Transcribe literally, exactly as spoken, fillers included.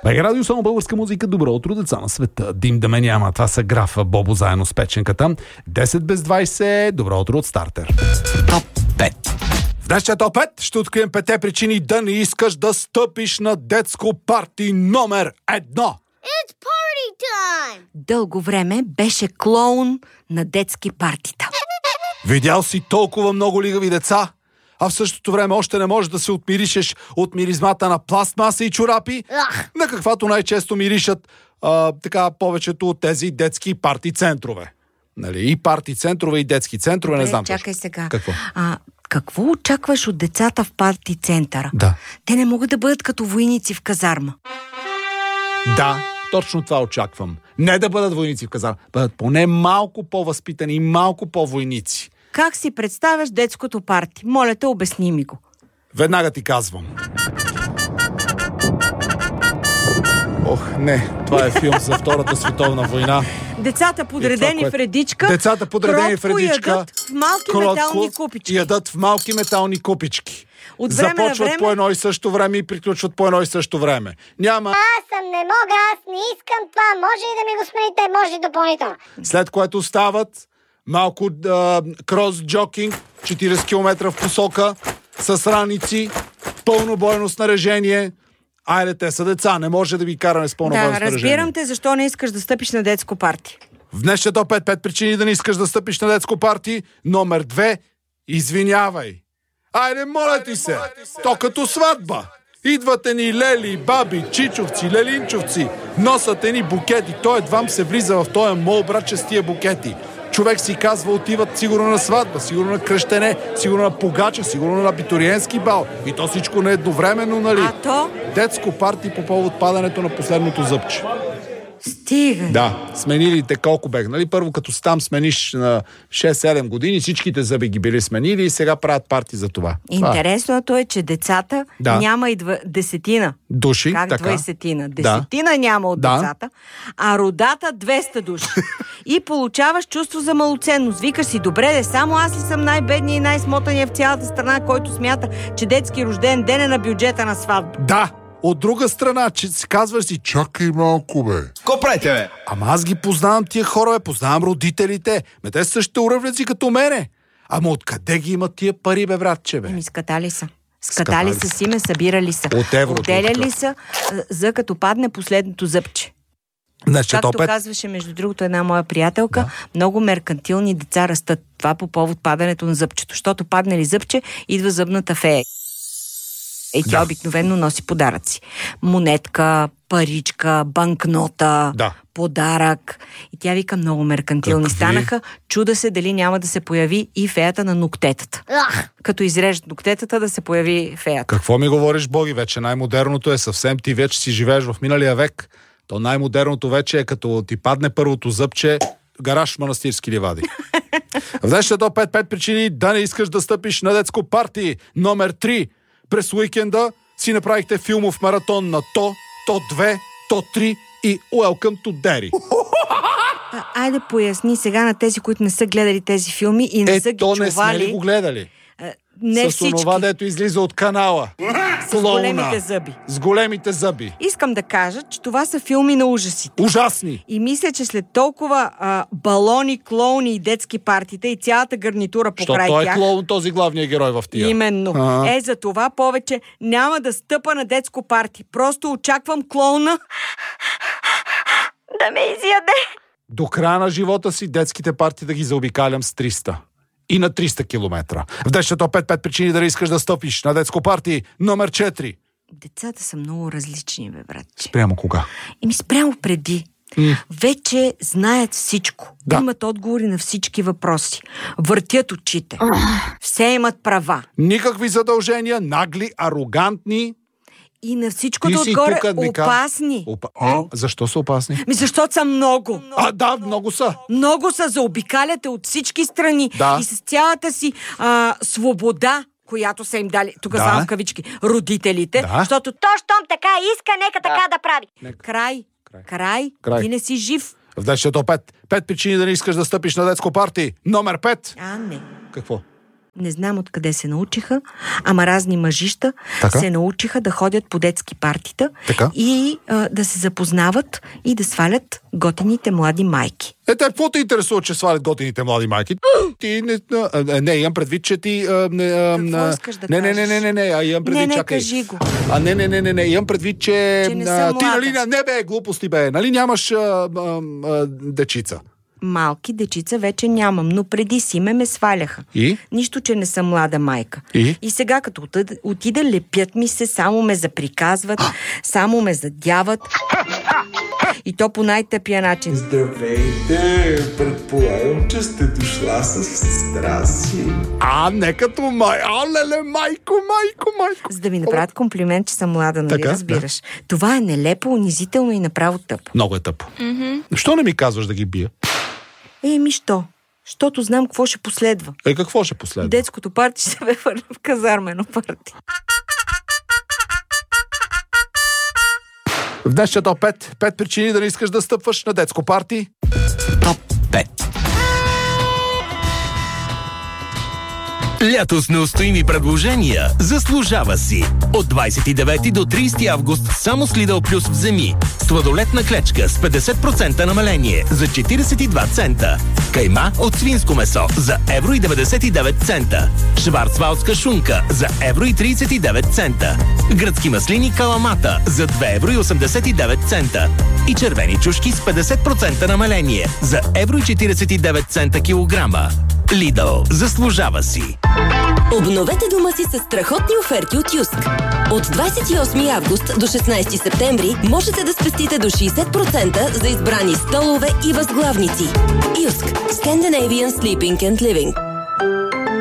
Бег радио, само българска музика. Добро утро, деца на света. Дим да ме няма. Това са Графа Бобо заедно с печенката. десет без двайсет. Добро утро от Стартер. Топ пет. В днешния топ пет ще открием петте причини да не искаш да стъпиш на детско парти номер едно. It's party time! Дълго време беше клоун на детски партита. Видял си толкова много лигави деца, а в същото време още не можеш да се отмиришеш от миризмата на пластмаса и чорапи, Ах. на каквато най-често миришат а, така повечето от тези детски парти центрове. Нали? И парти центрове, и детски центрове, не Добре, знам. чакай точно. сега. Какво? А, какво очакваш от децата в парти центъра? Да. Те не могат да бъдат като войници в казарма. Да, точно това очаквам. Не да бъдат войници в казарма, бъдат поне малко по-възпитани и малко по-войници. Как си представяш детското парти? Моля те, обясни ми го. Веднага ти казвам. Ох, не, това е филм за Втората световна война. Децата подредени което- в редичка, Децата подредени в кротко редичка, ядат в малки кротко метални купички. ядат в малки метални купички. От време на Започват време- по едно и също време и приключват по едно и също време. Няма. Аз съм, не мога, аз не искам това. Може ли да ми го смените? Може ли допълнително? След което стават малко а, крос-джокинг, четирийсет километра в посока, с раници, пълно бойно снаряжение. Айде, те са деца, не може да ви караме с пълно бойно Да, снаряжение. разбирам те, защо не искаш да стъпиш на детско парти. В днешния топ пет, пет причини да не искаш да стъпиш на детско парти. Номер две, извинявай. Айде, моля ти се, то като сватба. Идвате ни лели, баби, чичовци, лелинчовци, носате ни букети. Той едвам се влиза в този мол, братче, с тия букети. Човек си казва, отиват сигурно на сватба, сигурно на кръщене, сигурно на погача, сигурно на абитуриентски бал. И то всичко не едновременно, нали? А то? Детско парти по повод падането на последното зъбче. Стига. Да, сменили те колко бех. Нали? Първо като си там смениш на шест-седем години, всичките зъби ги били сменили и сега правят парти за това. Това е. Интересното е, че децата Да. няма и два, десетина. Души, Как така. двайсетина? Десетина няма от Да. децата, а родата двеста души. И получаваш чувство за малоценност. Викаш си, добре де, само аз ли съм най-бедният и най-смотания в цялата страна, който смята, че детски рожден ден е на бюджета на сватба. Да, от друга страна, че си казваш си, чакай малко, бе. Ко правите, бе? Ама аз ги познавам тия хора, бе, познавам родителите. Ме те са същите уравници като мене. Ама откъде ги имат тия пари, бе, братче, бе? Еми, скатали са. Скатали Скатали са. са си ме, събирали са. От еврото, Отделяли от са, а, за като падне последното зъбче. Значи, Както топ пет. казваше, между другото, една моя приятелка, да. Много меркантилни деца растат. Това по повод падането на зъбчето. Защото падне ли зъбче, идва зъбната фея. И тя Да. обикновено носи подаръци. Монетка, паричка, банкнота, Да. подарък. И тя вика, много меркантилни Какви? станаха. Чуда се дали няма да се появи и феята на ноктетата. Ах. Като изрежат ноктетата, да се появи феята. Какво ми говориш, Боги? Вече най-модерното е съвсем, ти вече си живееш в миналия век. То най-модерното вече е като ти падне първото зъбче, гараж манастирски ливади. В днешния топ пет, пет причини да не искаш да стъпиш на детско парти. Номер три. През уикенда си направихте филмов маратон на То, То две, То три и Welcome to Daddy. А, айде поясни сега на тези, които не са гледали тези филми и не са Е, ги то не сме чували. ли го гледали? А, не С всички. онова, дето излиза от канала. С големите зъби. С големите зъби. Искам да кажа, че това са филми на ужасите. Ужасни. И мисля, че след толкова а, балони, клоуни и детски партита и цялата гарнитура Защото покрай той е тях, клоун, този главният герой в тия. именно, А. е за това повече няма да стъпа на детско парти. Просто очаквам клоуна да ме изяде. До края на живота си детските парти да ги заобикалям с триста. И на триста километра. В днешния топ пет, пет причини да не искаш да стъпиш на детско парти. Номер четири. Децата са много различни, бе, братче. Прямо кога? И ми спрямо преди. М. Вече знаят всичко. Да. Имат отговори на всички въпроси. Въртят очите. Все имат права. Никакви задължения, нагли, арогантни. И на всичкото Ти си отгоре тук, ми ка- опасни. Опа... А? Защо са опасни? Ми защото са много. А, да, много са. Много са, заобикаляте от всички страни. Да. И с цялата си а, свобода, която са им дали, тук Да. само в кавички, родителите, Да. защото То, щом така иска, нека така да прави. край, Край. край, Край. ти не си жив. В днешния топ пет, пет причини да не искаш да стъпиш на детско парти. Номер пет. А, не. Какво? Не знам откъде се научиха, ама разни мъжища така? се научиха да ходят по детски партита така? и а, да се запознават и да свалят готините млади майки. Е, те, какво те интересува, че свалят готините млади майки? Ти не, а, не, имам предвид, че ти... А, не, а, Какво искаш да не, не, кажеш? не, не, не, не, а имам предвид, Не, не, чакай. кажи го. А, не, не, не, не, не, имам предвид, че... Че не а, съм ти, млада. нали, не бе, глупости бе, нали нямаш а, а, а, дечица? Малки дечица вече нямам, но преди си ме ме сваляха. И? Нищо, че не съм млада майка. И? И сега, като отида, отида лепят ми се, само ме заприказват, само ме задяват. И то по най-тъпия начин. Здравейте! Предполагам, че сте дошла с сестра си. А, не като май... А, леле, майко, майко, майко. За да ми направят комплимент, че съм млада, нали Така, разбираш? Това е нелепо, унизително и направо тъпо. Много е тъпо. Mm-hmm. Що не ми казваш да ги бия? Еми, що? Щото знам какво ще последва. Е, какво ще последва? Детското парти ще се ме върне в казармено парти. В днешния топ пет, пет причини да не искаш да стъпваш на детско парти. Топ пет. Лято с неустоими предложения заслужава си. От двадесет и девети до тридесети август само с Lidl Plus вземи. Сладолетна клечка с петдесет процента намаление за четиридесет и два цента. Кайма от свинско месо за евро и деветдесет и девет цента. Шварцвалдска шунка за евро и тридесет и девет цента. Гръцки маслини каламата за две евро и осемдесет и девет цента. И червени чушки с петдесет процента намаление за евро и четиридесет и девет цента килограма. Lidl заслужава си. Обновете дома си с страхотни оферти от Юск. От двадесет и осми август до шестнадесети септември можете да спестите до шейсет процента за избрани столове и възглавници. Юск. Scandinavian Sleeping and Living.